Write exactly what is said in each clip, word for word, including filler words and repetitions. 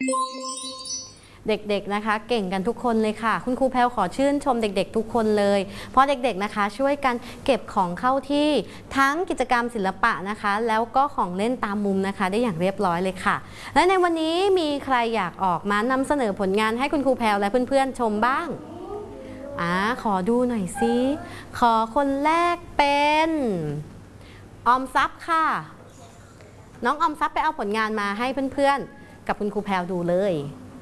เด็กๆนะคะเก่งกันทุกคนเลยค่ะคุณครูแพลวขอชื่นชมเด็กๆทุกคนเลยเพราะเด็กๆนะคะช่วยกันเก็บของเข้าที่ทั้งกิจกรรมศิลปะนะคะแล้วก็ของเล่นตามมุมนะคะได้อย่างเรียบร้อยเลยค่ะและในวันนี้มีใครอยากออกมานำเสนอผลงานให้คุณครูแพลวและเพื่อนๆชมบ้างอ่าขอดูหน่อยสิขอคนแรกเป็นออมทรัพย์ค่ะน้องออมทรัพย์ไปเอาผลงานมาให้เพื่อนๆกับคุณครูแพลวดูเลย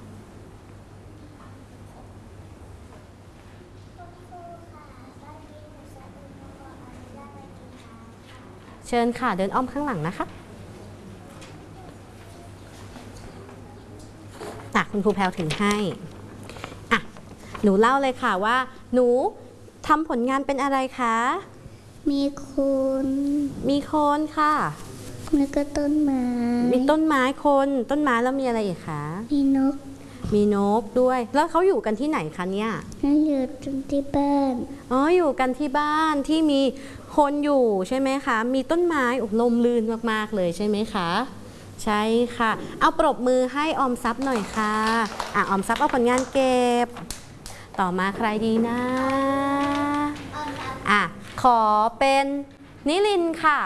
เชิญค่ะเดินอ้อมข้างหลังนะคะอ่ะคุณครูแพลวถือให้อ่ะหนูเล่าเลยค่ะว่าหนูทำผลงานเป็นอะไรคะมีคนมีคนค่ะแล้วก็ต้นไม้มีต้นไม้คนต้นไม้แล้วมีอะไรอีกคะมีนกมีนกด้วยแล้วเขาอยู่กันที่ไหนคะเนี่ยเขาอยู่ที่บ้านอ๋ออยู่กันที่บ้านที่มีคนอยู่ใช่ไหมคะมีต้นไม้ลมลื่นมากๆเลยใช่ไหมคะใช่ค่ะเอาปรบมือให้ออมทรัพย์หน่อยค่ะอ่ะออมทรัพย์เอาผลงานเก็บต่อมาใครดีนะอ่ะขอเป็นนิลินค่ะ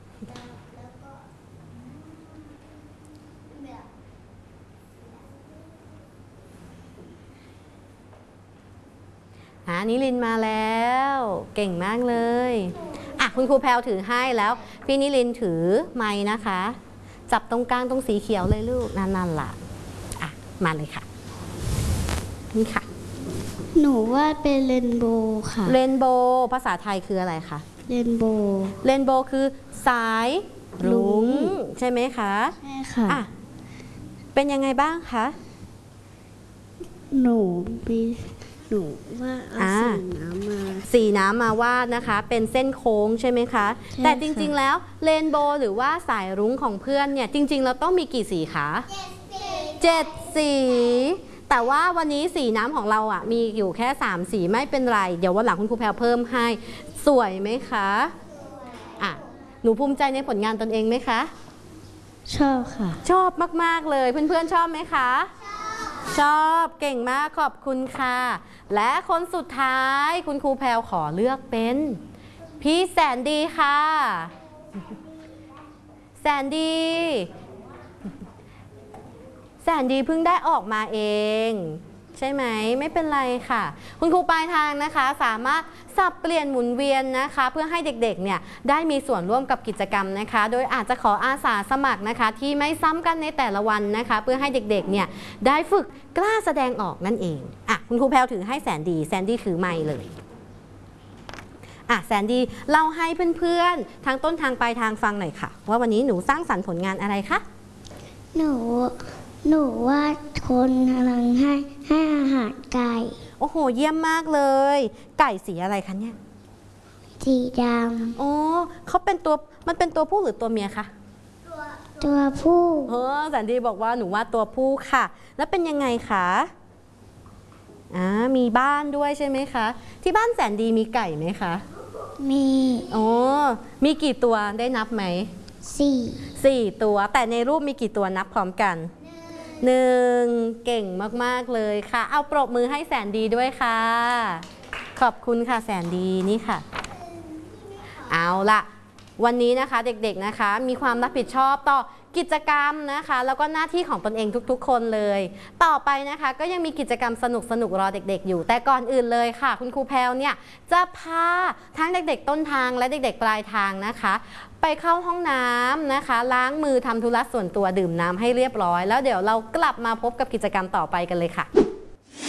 อ่านิลินมาแล้วเก่งมากเลยอ่ะคุณครูแพลวถือให้แล้วพี่นิลินถือไม้นะคะจับตรงกลางตรงสีเขียวเลยลูกนั่นๆล่ะอ่ะมาเลยค่ะนี่ค่ะหนูวาดเป็นเรนโบว์ค่ะเรนโบว์ภาษาไทยคืออะไรคะเรนโบว์เรนโบว์คือสายรุ้งใช่ไหมคะใช่ค่ะอ่ะเป็นยังไงบ้างคะหนูมีหนูว่าเอาสีน้ำมาสีน้ำมาวาดนะคะเป็นเส้นโค้งใช่ไหมคะแต่จริงๆแล้วเรนโบว์หรือว่าสายรุ้งของเพื่อนเนี่ยจริงๆเราต้องมีกี่สีคะเจ็ดสีแต่ว่าวันนี้สีน้ำของเราอ่ะมีอยู่แค่สามสีไม่เป็นไรเดี๋ยววันหลังคุณครูแพลวเพิ่มให้สวยไหมคะอ่ะหนูภูมิใจในผลงานตนเองไหมคะชอบค่ะชอบมากๆเลยเพื่อนๆชอบไหมคะชอบเก่งมากขอบคุณค่ะและคนสุดท้ายคุณครูแพลวขอเลือกเป็นพี่แสนดีค่ะแสนดีแสนดีเพิ่งได้ออกมาเองใช่ไหมไม่เป็นไรค่ะคุณครูปลายทางนะคะสามารถสับเปลี่ยนหมุนเวียนนะคะเพื่อให้เด็กๆเนี่ยได้มีส่วนร่วมกับกิจกรรมนะคะโดยอาจจะขออาสาสมัครนะคะที่ไม่ซ้ำกันในแต่ละวันนะคะเพื่อให้เด็กๆเนี่ยได้ฝึกกล้าแสดงออกนั่นเองอ่ะคุณครูแพลวถือให้แสนดีแสนดีถือไมค์เลยอ่ะแสนดีเล่าให้เพื่อนๆทางต้นทางปลายทางฟังหน่อยค่ะว่าวันนี้หนูสร้างสรรค์ผลงานอะไรคะหนูหนูวาดคนกำลังให้ให้อาหารไก่โอ้โหเยี่ยมมากเลยไก่สีอะไรคะเนี่ยสีดำโอ้เขาเป็นตัวมันเป็นตัวผู้หรือตัวเมียคะตัวผู้เออแสนดีบอกว่าหนูวาดตัวผู้ค่ะแล้วเป็นยังไงคะอ่ามีบ้านด้วยใช่ไหมคะที่บ้านแสนดีมีไก่ไหมคะมีโอ้มีกี่ตัวได้นับไหมสี่สี่ตัวแต่ในรูปมีกี่ตัวนับพร้อมกันหนึ่งเก่งมากๆเลยค่ะเอาปรบมือให้แสนดีด้วยค่ะขอบคุณค่ะแสนดีนี่ค่ะเอาละวันนี้นะคะเด็กๆนะคะมีความรับผิดชอบต่อกิจกรรมนะคะแล้วก็หน้าที่ของตนเองทุกๆคนเลยต่อไปนะคะก็ยังมีกิจกรรมสนุกๆรอเด็กๆอยู่แต่ก่อนอื่นเลยค่ะคุณครูแพลวเนี่ยจะพาทั้งเด็กๆต้นทางและเด็กๆปลายทางนะคะไปเข้าห้องน้ำนะคะล้างมือทำธุระส่วนตัวดื่มน้ำให้เรียบร้อยแล้วเดี๋ยวเรากลับมาพบกับกิจกรรมต่อไปกันเลยค่ะ